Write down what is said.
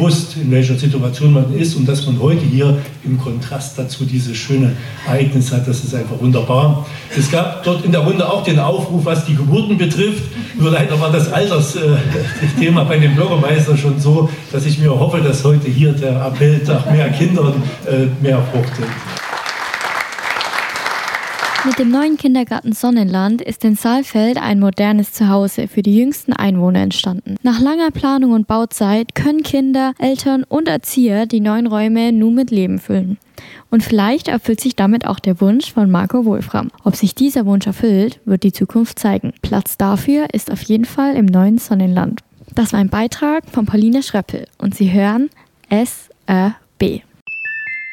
bewusst, in welcher Situation man ist und dass man heute hier im Kontrast dazu dieses schöne Ereignis hat, das ist einfach wunderbar. Es gab dort in der Runde auch den Aufruf, was die Geburten betrifft, nur leider war das Altersthema bei dem Bürgermeister schon so, dass ich mir hoffe, dass heute hier der Appell nach mehr Kindern mehr fruchtet. Mit dem neuen Kindergarten Sonnenland ist in Saalfeld ein modernes Zuhause für die jüngsten Einwohner entstanden. Nach langer Planung und Bauzeit können Kinder, Eltern und Erzieher die neuen Räume nun mit Leben füllen. Und vielleicht erfüllt sich damit auch der Wunsch von Marco Wolfram. Ob sich dieser Wunsch erfüllt, wird die Zukunft zeigen. Platz dafür ist auf jeden Fall im neuen Sonnenland. Das war ein Beitrag von Pauline Schröppel und Sie hören SRB.